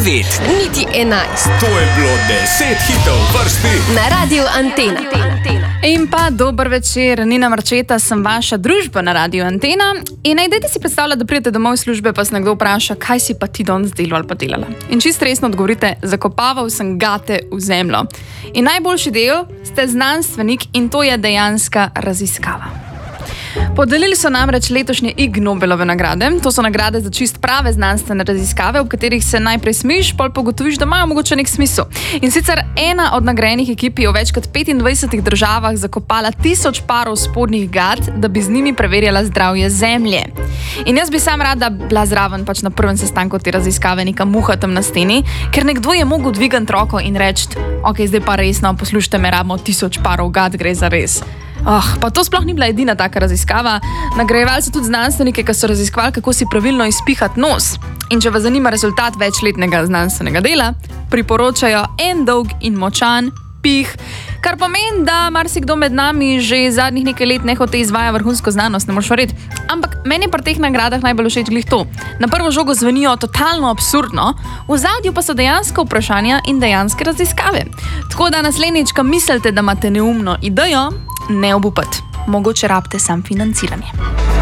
niti 11. To je bilo 10 hitov vrsti Na Radiu Antena. In pa dober večer, Nina Marčeta, sem vaša družba na Radiu Antena. In najdete si predstavljati, da pridete domov iz službe, pa se nekdo vpraša, kaj si pa ti danes delal ali pa delala. In čisto resno odgovorite, zakopaval sem gate v zemljo. In najboljši del, ste znanstvenik in to je dejanska raziskava. Podelili so namreč letošnje Ig Nobelove nagrade. To so nagrade za čist prave znanstvene raziskave, v katerih se najprej smiš, pol pogotoviš, da imajo mogoče nek smisel. In sicer ena od nagrajenih ekip je v več kot 25 državah zakopala 1000 parov spodnjih gat, da bi z njimi preverjala zdravje zemlje. In jaz bi sam rada bila zraven pač na prvem sestanku te raziskave, neka muha tam na steni, ker nekdo je mogel dvigati roko in reči, ok, zdaj pa resno, poslušajte me, rabimo 1000 parov gat, gre za res. Pa to sploh ni bila edina taka raziskava. Nagrajevali so tudi znanstvenike, ki so raziskovali, kako si pravilno izpihati nos. In če vas zanima rezultat večletnega znanstvenega dela, priporočajo en dolg in močan pih, kar pomeni, da marsikdo med nami že zadnjih nekaj let nehote izvaja vrhunsko znanost, ne moreš verjeti. Ampak meni je pri teh nagradah najbolj všeč glih to. Na prvo žogo zvenijo totalno absurdno, v ozadju pa so dejanska vprašanja in dejanske raziskave. Tako da naslednjič, ko mislite, da imate neumno idejo, ne obupati. Mogoče rabite sam financiranje.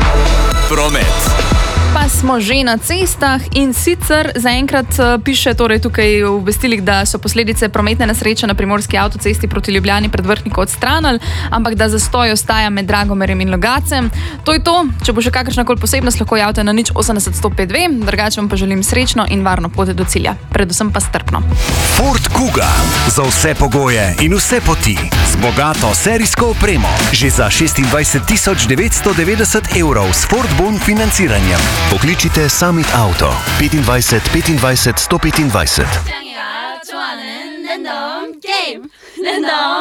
Promet. Pa smo že na cestah in sicer zaenkrat piše torej tukaj v obvestilih, da so posledice prometne nesreče na primorski avtocesti proti Ljubljani pred Vrhniko odstranili, ampak da zastoj ostaja med Dragomerjem in Logacem. To je to. Če bo še kakršnakoli posebnost, lahko javite na 080 105 2, drugače vam pa želim srečno in varno pot do cilja. Predvsem pa strpno. Ford Kuga. Za vse pogoje in vse poti. Z bogato serijsko opremo. Že za 26 990 evrov s Ford Bon financiranjem. Pokličite Summit Auto 25 25 125.